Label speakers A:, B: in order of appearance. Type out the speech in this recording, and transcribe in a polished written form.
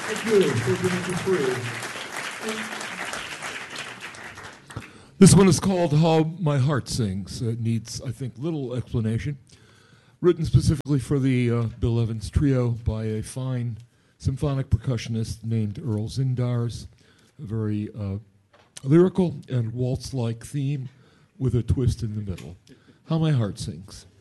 A: Thank you for being free.
B: This one is called How My Heart Sings. It needs, I think, little explanation. Written specifically for the Bill Evans Trio by a fine symphonic percussionist named Earl Zindars. A very lyrical and waltz-like theme with a twist in the middle. How My Heart Sings.